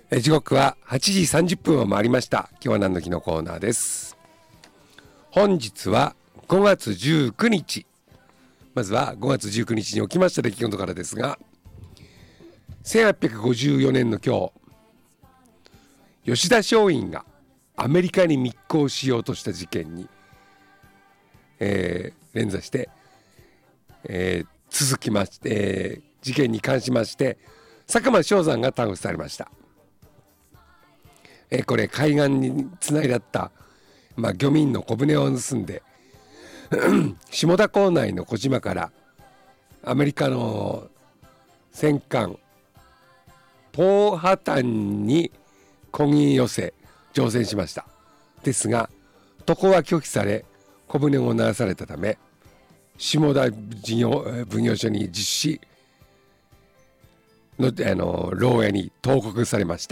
時刻は8時30分を回りました。今日は何の日のコーナーです。本日は5月19日。まずは5月19日に起きました出来事からですが、1854年の今日、吉田松陰がアメリカに密航しようとした事件に、連座して、続きまして、事件に関しまして佐久間象山が逮捕されました。これ海岸につないだった、漁民の小舟を盗んで下田港内の小島からアメリカの戦艦ポーハタンに漕ぎ寄せ乗船しました。ですが渡航は拒否され小舟を流されたため下田奉行所に実施の牢屋に投獄されました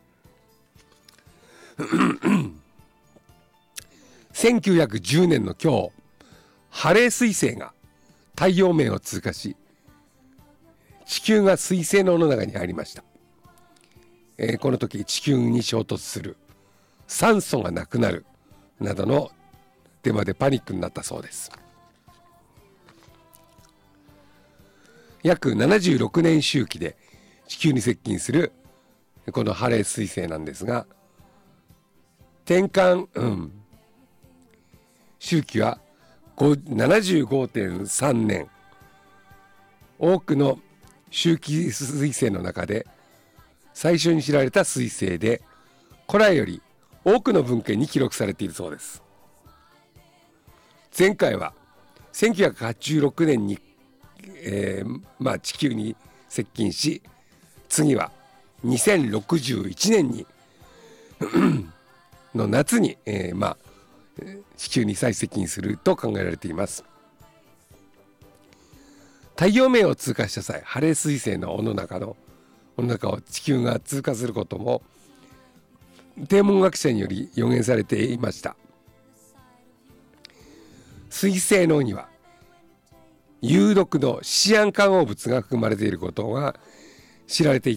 。1910年の今日、ハレー彗星が太陽面を通過し地球が彗星の中に入りました。この時地球に衝突する、酸素がなくなるなどのデマでパニックになったそうです。約76年周期で地球に接近するこのハレー彗星なんですが、転換、周期は75.3 年。多くの周期彗星の中で最初に知られた彗星で、古来より多くの文献に記録されているそうです。前回は1986年に、地球に接近し、次は2061年にの夏に、地球に再接近すると考えられています。太陽面を通過した際、ハレー彗星の尾の中を地球が通過することも天文学者により予言されていました。彗星の尾には有毒のシアン化合物が含まれていることが知られてい